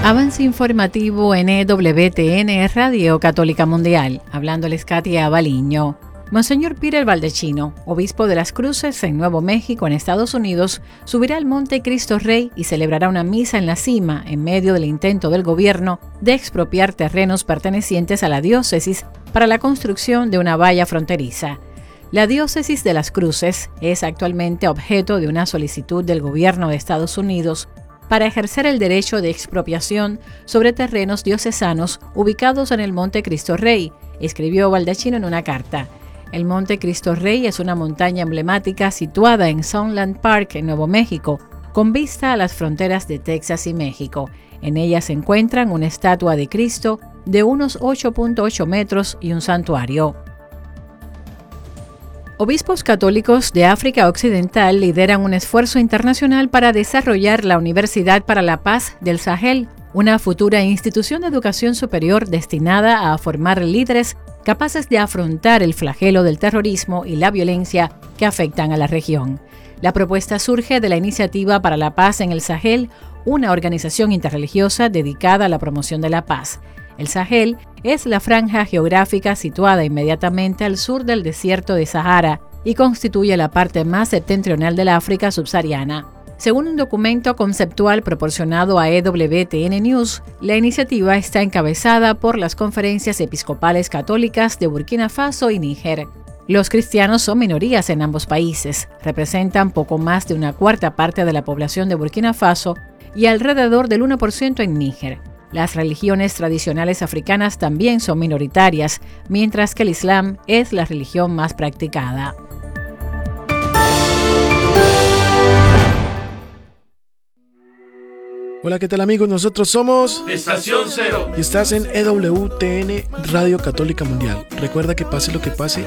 Avance informativo en EWTN Radio Católica Mundial. Hablándoles Katia Baliño. Monseñor Peter Baldacchino, obispo de Las Cruces en Nuevo México, en Estados Unidos, subirá al Monte Cristo Rey y celebrará una misa en la cima en medio del intento del gobierno de expropiar terrenos pertenecientes a la diócesis para la construcción de una valla fronteriza. La diócesis de Las Cruces es actualmente objeto de una solicitud del gobierno de Estados Unidos para ejercer el derecho de expropiación sobre terrenos diocesanos ubicados en el Monte Cristo Rey, escribió Baldacchino en una carta. El Monte Cristo Rey es una montaña emblemática situada en Sunland Park, en Nuevo México, con vista a las fronteras de Texas y México. En ella se encuentran una estatua de Cristo de unos 8.8 metros y un santuario. Obispos católicos de África Occidental lideran un esfuerzo internacional para desarrollar la Universidad para la Paz del Sahel, una futura institución de educación superior destinada a formar líderes capaces de afrontar el flagelo del terrorismo y la violencia que afectan a la región. La propuesta surge de la Iniciativa para la Paz en el Sahel, una organización interreligiosa dedicada a la promoción de la paz. El Sahel es la franja geográfica situada inmediatamente al sur del desierto de Sahara y constituye la parte más septentrional de la África subsahariana. Según un documento conceptual proporcionado a EWTN News, la iniciativa está encabezada por las conferencias episcopales católicas de Burkina Faso y Níger. Los cristianos son minorías en ambos países, representan poco más de una cuarta parte de la población de Burkina Faso y alrededor del 1% en Níger. Las religiones tradicionales africanas también son minoritarias, mientras que el Islam es la religión más practicada. Hola, ¿qué tal amigos? Nosotros somos Estación Cero y estás en EWTN Radio Católica Mundial. Recuerda que pase lo que pase,